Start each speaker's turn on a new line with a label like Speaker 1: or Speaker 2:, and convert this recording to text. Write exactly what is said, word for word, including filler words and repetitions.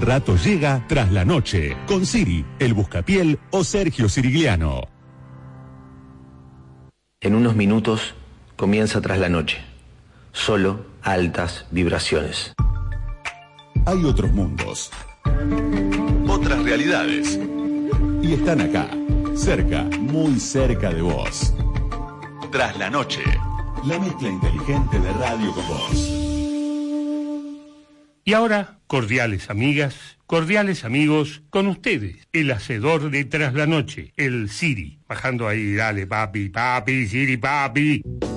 Speaker 1: rato llega Tras la Noche, con Siri, el Buscapiel o Sergio Sirigliano.
Speaker 2: En unos minutos comienza Tras la Noche. Solo altas vibraciones.
Speaker 1: Hay otros mundos, otras realidades, y están acá, cerca, muy cerca de vos. Tras la Noche, la mezcla inteligente de radio con vos.
Speaker 3: Y ahora, cordiales amigas, cordiales amigos, con ustedes, el hacedor de Tras la Noche, el Siri. Bajando ahí, dale papi, papi, Siri, papi.